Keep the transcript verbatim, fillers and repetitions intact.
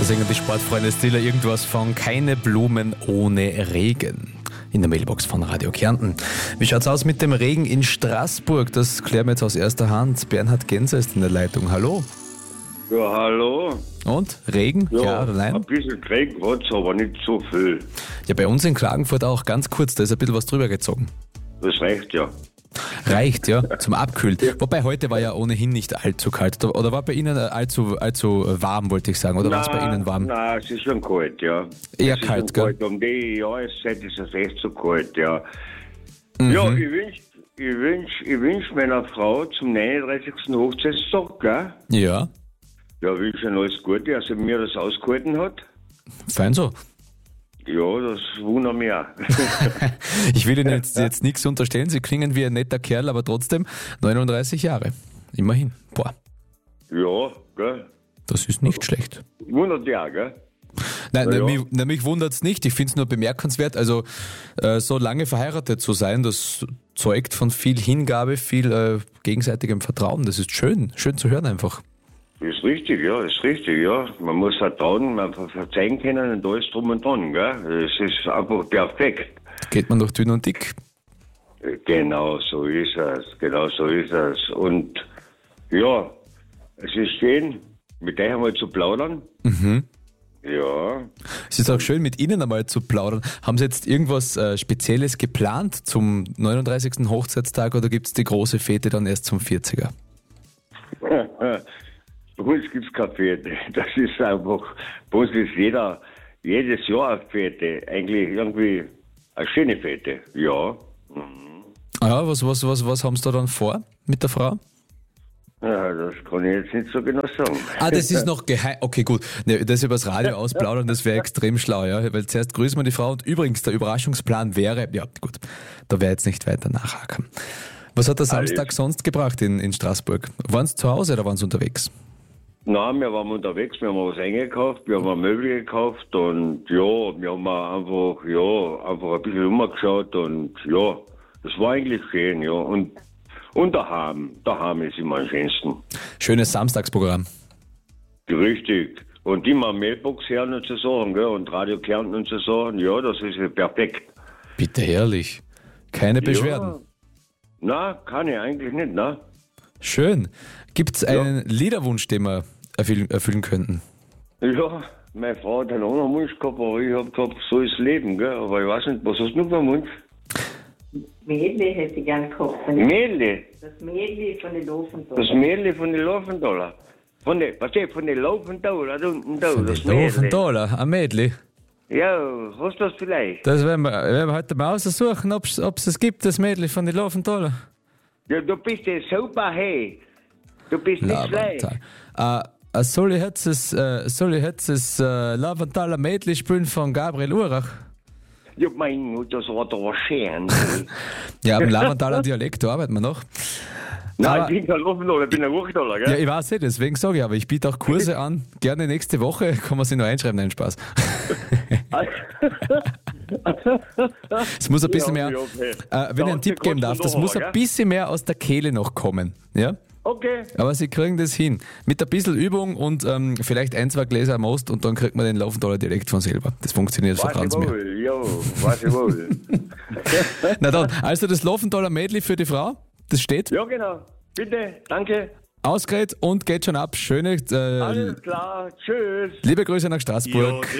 singen die Sportfreunde Stiller irgendwas von Keine Blumen ohne Regen. In der Mailbox von Radio Kärnten. Wie schaut's aus mit dem Regen in Straßburg? Das klären wir jetzt aus erster Hand. Bernhard Genser ist in der Leitung. Hallo. Ja, hallo. Und? Regen? Ja, ja oder nein? Ein bisschen Regen hat's, aber nicht so viel. Ja, bei uns in Klagenfurt auch ganz kurz. Da ist ein bisschen was drüber gezogen. Das reicht ja. Reicht, ja, zum Abkühlen. Wobei heute war ja ohnehin nicht allzu kalt. Oder war bei Ihnen allzu, allzu warm, wollte ich sagen? Oder war es bei Ihnen warm? Nein, es ist schon kalt, ja. Eher es kalt, ist gell? Kalt. Um die Jahreszeit ist es echt so kalt, ja. Mhm. Ja, ich wünsch, ich wünsch, ich wünsch meiner Frau zum neununddreißigsten Hochzeitstag, gell? Ja. Ja, wünsch ihr alles Gute, dass sie mir das ausgehalten hat. Fein so. Ja, das wundert mich auch. Ich will Ihnen jetzt, jetzt nichts unterstellen. Sie klingen wie ein netter Kerl, aber trotzdem neununddreißig Jahre. Immerhin. Boah. Ja, gell? Das ist nicht schlecht. Wundert dich auch, gell? Nein, Na ja. mich, na, mich wundert es nicht. Ich finde es nur bemerkenswert. Also äh, so lange verheiratet zu sein, das zeugt von viel Hingabe, viel äh, gegenseitigem Vertrauen. Das ist schön. Schön zu hören einfach. Ist richtig, ja, ist richtig, ja. Man muss vertrauen, man verzeihen können und alles drum und dran, gell. Es ist einfach perfekt. Geht man durch dünn und dick. Genau so ist es, genau so ist es. Und ja, es ist schön, mit euch einmal zu plaudern. Mhm. Ja. Es ist auch schön, mit Ihnen einmal zu plaudern. Haben Sie jetzt irgendwas äh, Spezielles geplant zum neununddreißigsten Hochzeitstag oder gibt es die große Fete dann erst zum vierziger? Bei uns gibt es keine Fete. Das ist einfach, bei uns ist jeder, jedes Jahr eine Fete. Eigentlich irgendwie eine schöne Fete, ja. Mhm. Ja, was, was, was, was haben Sie da dann vor mit der Frau? Ja, das kann ich jetzt nicht so genau sagen. Ah, das ist noch geheim. Okay, gut. Ne, das übers Radio ausplaudern, das wäre extrem schlau, ja. Weil zuerst grüßen wir die Frau und übrigens der Überraschungsplan wäre, ja gut, da wäre jetzt nicht weiter nachhaken. Was hat der Samstag Alles. sonst gebracht in, in Straßburg? Waren Sie zu Hause oder waren Sie unterwegs? Nein, wir waren unterwegs, wir haben was eingekauft, wir haben Möbel gekauft und ja, wir haben einfach, ja, einfach ein bisschen umgeschaut und ja, das war eigentlich schön, ja. Und, und daheim, daheim ist immer am schönsten. Schönes Samstagsprogramm. Richtig. Und immer Mailbox hören und zu sagen, gell, und Radio Kärnten und zu sagen, ja, das ist ja perfekt. Bitte herrlich. Keine Beschwerden. Ja. Na, kann ich eigentlich nicht, ne? Schön. Gibt es einen Liederwunsch, den wir erfüllen, erfüllen könnten? Ja, meine Frau hat einen anderen Wunsch gehabt, aber ich habe gehabt, so ist Leben, gell? Aber ich weiß nicht, was hast du noch für einen Wunsch? Mädli hätte ich gerne gehabt. Von den- Mädli. Das Mädli von den Das Lofendorf. Mädli von den Laufendaler. Von den, was steht, von den Laufendaler, da unten da, Von das den Mädli. Dollar, ein Mädli. Ja, hast du das vielleicht? Das werden wir, werden wir heute mal aussuchen, ob es es gibt, das Mädli von den Dollar. Ja, du bist ja super, hey. Du bist nicht schlecht. Äh, soll ich jetzt das, äh, soll ich jetzt das äh, Laventaler Mädli spielen von Gabriel Urach? Ja, mein Gott, das war doch schön. Ja, im Laventaler Dialekt da arbeiten wir noch. Nein, Aber- ich bin kein Laufendaler, ich bin ein Hochdaler, Ja, gell? ich weiß nicht, deswegen sage ich, aber ich biete auch Kurse an. Gerne nächste Woche, kann man sich noch einschreiben, nein, Spaß. Es muss ein bisschen mehr, Ja, okay. äh, wenn Da ich einen hast Tipp du geben kurz darf, das von muss da, ein gell? bisschen mehr aus der Kehle noch kommen. Ja? Okay. Aber sie kriegen das hin. Mit ein bisschen Übung und ähm, vielleicht ein, zwei Gläser Most und dann kriegt man den Laufendaler direkt von selber. Das funktioniert, Weiß vertrauen ich Sie mir. wohl, ja, weiß ich wohl. Na dann, also das Laufendaler Mädli für die Frau, das steht, Ja, genau. Bitte, danke. ausgerät und geht schon ab. Schöne, äh, Alles klar, tschüss. liebe Grüße nach Straßburg.